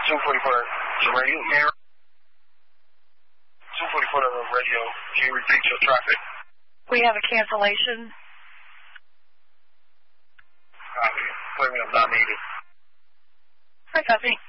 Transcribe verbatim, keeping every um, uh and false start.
two forty-four the radio. two forty-four the radio. Can you repeat your traffic? We have a cancellation. Copy. Appointment not needed. Hi, copy.